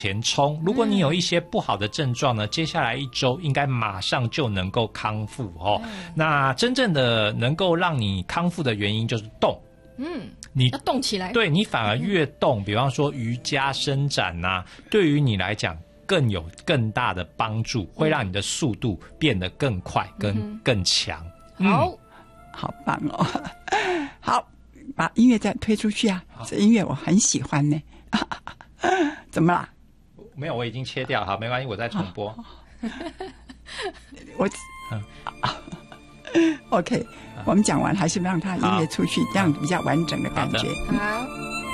前冲。如果你有一些不好的症状呢，接下来1周应该马上就能够康复哦。那真正的能够让你康复的原因就是动。你要动起来， 对你反而越动，比方说瑜伽伸展啊，对于你来讲更有更大的帮助，会让你的速度变得更快跟更强。 好棒哦！好，把音乐再推出去啊！这音乐我很喜欢呢。怎么啦？ 没有，我已经切掉，好，没关系，我再重播。 OK，我们讲完还是让他音乐出去，这样比较完整的感觉。 好。